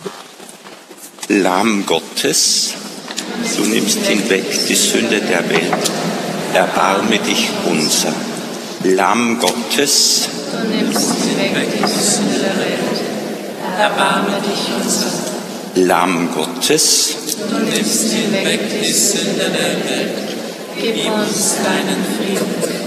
Lamm Gottes, du nimmst hinweg die Sünde der Welt, erbarme dich unser. Lamm Gottes, du nimmst hinweg die Sünde der Welt, erbarme dich unser. Lamm Gottes, du nimmst hinweg die Sünde der Welt, gib uns deinen Frieden.